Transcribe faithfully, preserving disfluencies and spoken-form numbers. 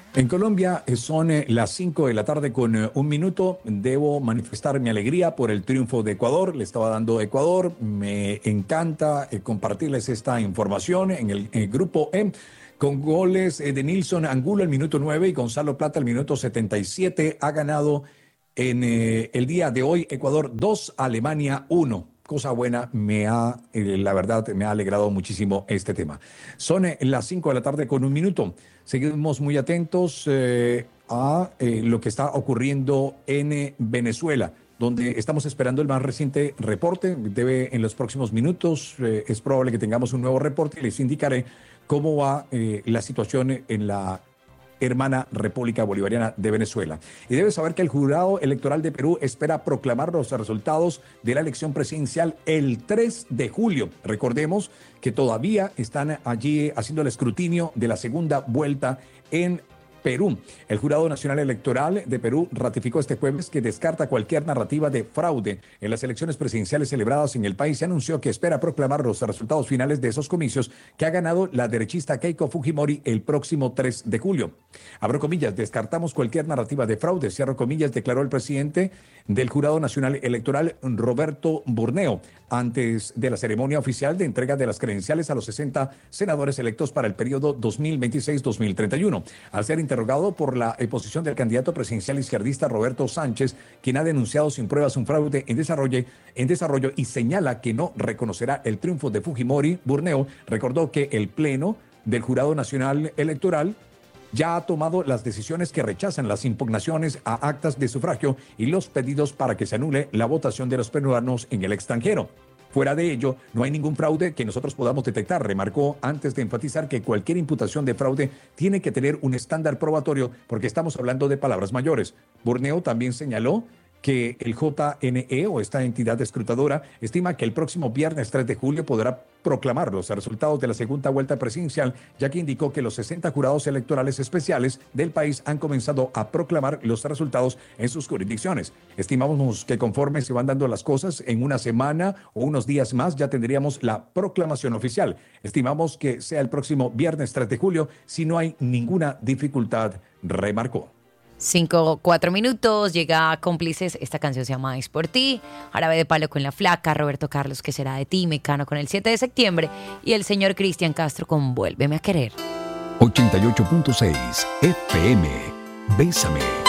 En Colombia eh, son eh, las cinco de la tarde con eh, un minuto. Debo manifestar mi alegría por el triunfo de Ecuador. Le estaba dando Ecuador. Me encanta eh, compartirles esta información en el, en el grupo E, con goles eh, de Nilson Angulo al minuto nueve y Gonzalo Plata al minuto setenta y siete. Ha ganado en eh, el día de hoy Ecuador dos, Alemania uno. Cosa buena, me ha, eh, la verdad, me ha alegrado muchísimo este tema. Son eh, las cinco de la tarde con un minuto. Seguimos muy atentos eh, a eh, lo que está ocurriendo en eh, Venezuela, donde estamos esperando el más reciente reporte. Debe en los próximos minutos, eh, es probable que tengamos un nuevo reporte y les indicaré cómo va eh, la situación en la hermana República Bolivariana de Venezuela. Y debe saber que el jurado electoral de Perú espera proclamar los resultados de la elección presidencial el tres de julio. Recordemos que todavía están allí haciendo el escrutinio de la segunda vuelta en Perú. El Jurado Nacional Electoral de Perú ratificó este jueves que descarta cualquier narrativa de fraude en las elecciones presidenciales celebradas en el país y anunció que espera proclamar los resultados finales de esos comicios que ha ganado la derechista Keiko Fujimori el próximo tres de julio. Abro comillas, descartamos cualquier narrativa de fraude, cierro comillas, declaró el presidente del Jurado Nacional Electoral, Roberto Burneo, antes de la ceremonia oficial de entrega de las credenciales a los sesenta senadores electos para el periodo dos mil veintiséis a dos mil treinta y uno. Al ser interrogado por la posición del candidato presidencial izquierdista Roberto Sánchez, quien ha denunciado sin pruebas un fraude en desarrollo, en desarrollo y señala que no reconocerá el triunfo de Fujimori, Burneo recordó que el Pleno del Jurado Nacional Electoral ya ha tomado las decisiones que rechazan las impugnaciones a actas de sufragio y los pedidos para que se anule la votación de los peruanos en el extranjero. Fuera de ello, no hay ningún fraude que nosotros podamos detectar, remarcó antes de enfatizar que cualquier imputación de fraude tiene que tener un estándar probatorio porque estamos hablando de palabras mayores. Burneo también señaló que el J N E o esta entidad escrutadora estima que el próximo viernes tres de julio podrá proclamar los resultados de la segunda vuelta presidencial, ya que indicó que los sesenta jurados electorales especiales del país han comenzado a proclamar los resultados en sus jurisdicciones. Estimamos que conforme se van dando las cosas, en una semana o unos días más ya tendríamos la proclamación oficial. Estimamos que sea el próximo viernes tres de julio si no hay ninguna dificultad, remarcó. Cinco, cuatro minutos, llega a Cómplices, esta canción se llama Es por ti, Jarabe de Palo con La Flaca, Roberto Carlos, ¿Qué será de ti?, Mecano con el siete de septiembre y el señor Cristian Castro con Vuélveme a querer. ochenta y ocho punto seis F M, Bésame.